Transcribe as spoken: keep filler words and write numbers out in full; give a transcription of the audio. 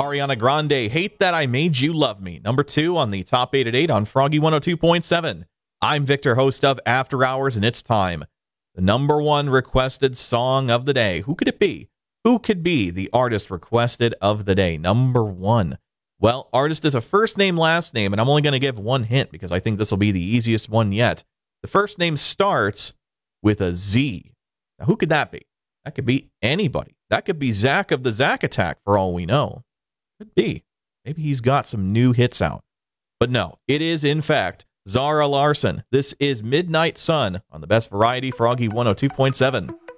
Ariana Grande, Hate That I Made You Love Me. Number two on the top eight at eight on Froggy one oh two point seven. I'm Victor, host of After Hours, and it's time. The number one requested song of the day. Who could it be? Who could be the artist requested of the day? Number one. Well, artist is a first name, last name, and I'm only going to give one hint because I think this will be the easiest one yet. The first name starts with a Z. Now, who could that be? That could be anybody. That could be Zach of the Zach Attack, for all we know. Could be. Maybe he's got some new hits out. But no, it is, in fact, Zara Larsson. This is Midnight Sun on the Best Variety, Froggy one oh two point seven.